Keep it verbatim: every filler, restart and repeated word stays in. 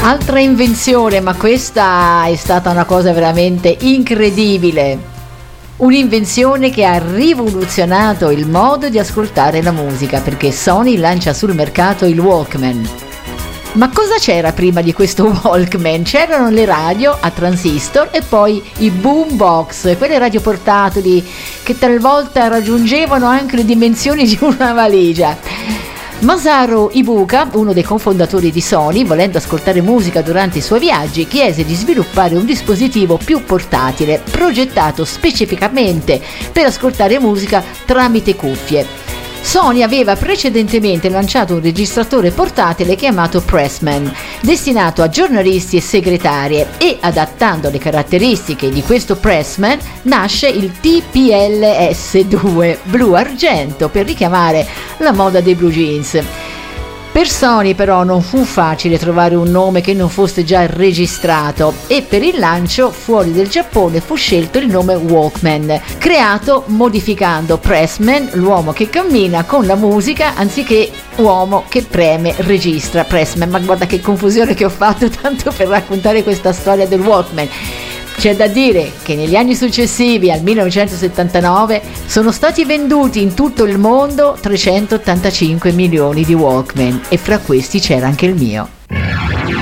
Altra invenzione, ma questa è stata una cosa veramente incredibile. Un'invenzione che ha rivoluzionato il modo di ascoltare la musica, perché Sony lancia sul mercato il Walkman. Ma cosa c'era prima di questo Walkman? C'erano le radio a transistor e poi i boombox, quelle radio portatili che talvolta raggiungevano anche le dimensioni di una valigia. Masaru Ibuka, uno dei cofondatori di Sony, volendo ascoltare musica durante i suoi viaggi, chiese di sviluppare un dispositivo più portatile, progettato specificamente per ascoltare musica tramite cuffie. Sony aveva precedentemente lanciato un registratore portatile chiamato Pressman, destinato a giornalisti e segretarie, e adattando le caratteristiche di questo Pressman nasce il T P L S due blu argento per richiamare la moda dei blue jeans. Per Sony però non fu facile trovare un nome che non fosse già registrato e per il lancio fuori del Giappone fu scelto il nome Walkman, creato modificando Pressman, l'uomo che cammina, con la musica anziché uomo che preme, registra. Pressman, ma guarda che confusione che ho fatto tanto per raccontare questa storia del Walkman. C'è da dire che negli anni successivi al millenovecentosettantanove sono stati venduti in tutto il mondo trecentottantacinque milioni di Walkman e fra questi c'era anche il mio.